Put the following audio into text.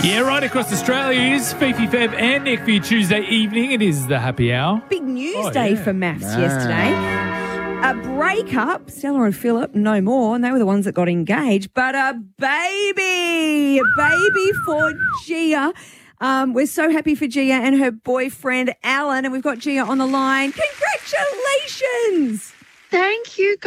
Yeah, right across Australia is Fifi Feb and Nick for your Tuesday evening. It is the happy hour. Big news day for maths yesterday. A breakup, Stella and Philip, no more, and they were the ones that got engaged, but a baby for Gia. We're so happy for Gia and her boyfriend, Alan, and we've got Gia on the line. Congratulations! Thank you,